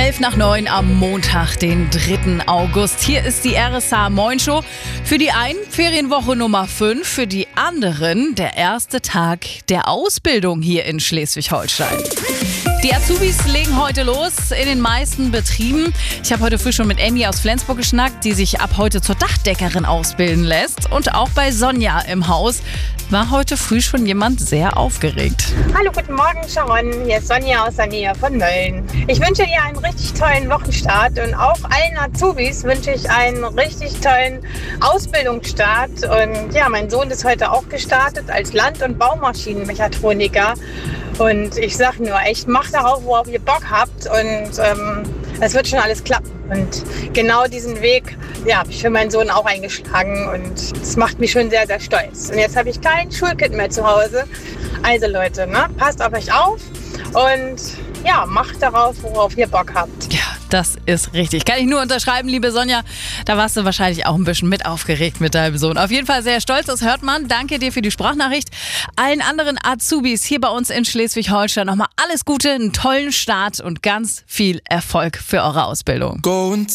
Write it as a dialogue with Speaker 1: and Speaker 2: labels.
Speaker 1: 8:11 am Montag, den 3. August. Hier ist die RSH Moin Show. Für die einen Ferienwoche Nummer 5, für die anderen der erste Tag der Ausbildung hier in Schleswig-Holstein. Die Azubis legen heute los in den meisten Betrieben. Ich habe heute früh schon mit Emmy aus Flensburg geschnackt, die sich ab heute zur Dachdeckerin ausbilden lässt. Und auch bei Sonja im Haus war heute früh schon jemand sehr aufgeregt.
Speaker 2: Hallo, guten Morgen Sharon, hier ist Sonja aus der Nähe von Mölln. Ich wünsche dir einen richtig tollen Wochenstart und auch allen Azubis wünsche ich einen richtig tollen Ausbildungsstart. Und ja, mein Sohn ist heute auch gestartet als Land- und Baumaschinenmechatroniker. Und ich sag nur, echt, macht darauf, worauf ihr Bock habt und es wird schon alles klappen. Und genau diesen Weg habe ich für meinen Sohn auch eingeschlagen und das macht mich schon sehr, sehr stolz. Und jetzt habe ich kein Schulkind mehr zu Hause. Also Leute, passt auf euch auf und macht darauf, worauf ihr Bock habt.
Speaker 1: Ja, das ist richtig. Kann ich nur unterschreiben, liebe Sonja. Da warst du wahrscheinlich auch ein bisschen mit aufgeregt mit deinem Sohn. Auf jeden Fall sehr stolz, das hört man. Danke dir für die Sprachnachricht. Allen anderen Azubis hier bei uns in Schleswig-Holstein nochmal alles Gute, einen tollen Start und ganz viel Erfolg für eure Ausbildung.